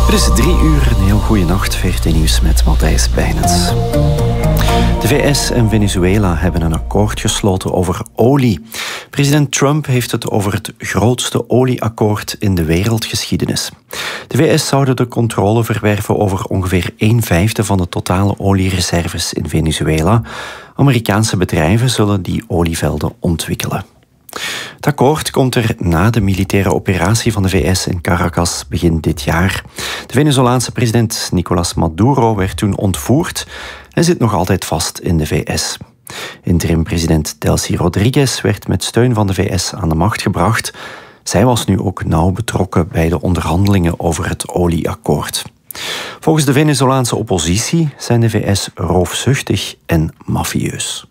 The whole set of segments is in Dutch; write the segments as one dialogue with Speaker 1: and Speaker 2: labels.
Speaker 1: Het is 3 uur, een heel goede nacht. VRT Nieuws met Matthijs Bijnens. De VS en Venezuela hebben een akkoord gesloten over olie. President Trump heeft het over het grootste olieakkoord in de wereldgeschiedenis. De VS zouden de controle verwerven over ongeveer 1/5 van de totale oliereserves in Venezuela. Amerikaanse bedrijven zullen die olievelden ontwikkelen. Het akkoord komt er na de militaire operatie van de VS in Caracas begin dit jaar. De Venezolaanse president Nicolás Maduro werd toen ontvoerd en zit nog altijd vast in de VS. Interim-president Delcy Rodriguez werd met steun van de VS aan de macht gebracht. Zij was nu ook nauw betrokken bij de onderhandelingen over het olieakkoord. Volgens de Venezolaanse oppositie zijn de VS roofzuchtig en mafieus.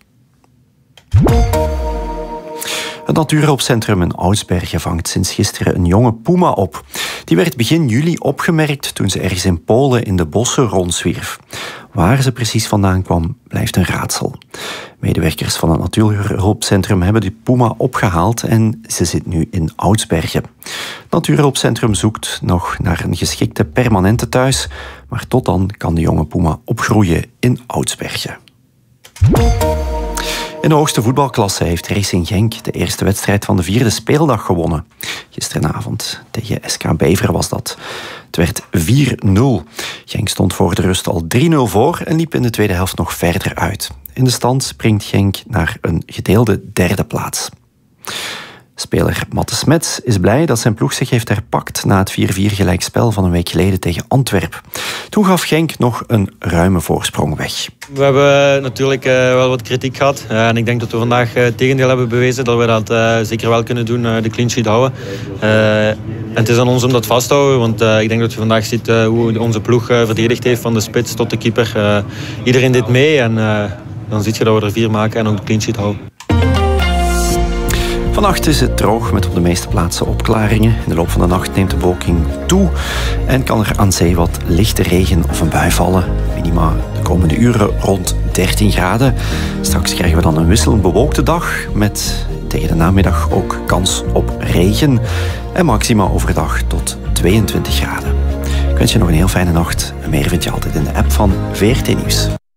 Speaker 1: Het natuurhulpcentrum in Oudsbergen vangt sinds gisteren een jonge puma op. Die werd begin juli opgemerkt toen ze ergens in Polen in de bossen rondzwierf. Waar ze precies vandaan kwam, blijft een raadsel. Medewerkers van het natuurhulpcentrum hebben die puma opgehaald en ze zit nu in Oudsbergen. Het natuurhulpcentrum zoekt nog naar een geschikte permanente thuis, maar tot dan kan de jonge puma opgroeien in Oudsbergen. In de hoogste voetbalklasse heeft Racing Genk de eerste wedstrijd van de 4e speeldag gewonnen. Gisteravond tegen SK Beveren was dat. Het werd 4-0. Genk stond voor de rust al 3-0 voor en liep in de tweede helft nog verder uit. In de stand springt Genk naar een gedeelde 3e plaats. Speler Matte Smets is blij dat zijn ploeg zich heeft herpakt na het 4-4 gelijkspel van een week geleden tegen Antwerpen. Toen gaf Genk nog een ruime voorsprong weg.
Speaker 2: We hebben natuurlijk wel wat kritiek gehad. En ik denk dat we vandaag het tegendeel hebben bewezen dat we dat zeker wel kunnen doen, de clean sheet houden. En het is aan ons om dat vast te houden, want ik denk dat je vandaag ziet hoe onze ploeg verdedigd heeft van de spits tot de keeper. Iedereen deed mee en dan zie je dat we er 4 maken en ook de clean sheet houden.
Speaker 1: Vannacht is het droog met op de meeste plaatsen opklaringen. In de loop van de nacht neemt de bewolking toe en kan er aan zee wat lichte regen of een bui vallen. Minima de komende uren rond 13 graden. Straks krijgen we dan een wisselend bewolkte dag met tegen de namiddag ook kans op regen. En maxima overdag tot 22 graden. Ik wens je nog een heel fijne nacht. En meer vind je altijd in de app van VRT Nieuws.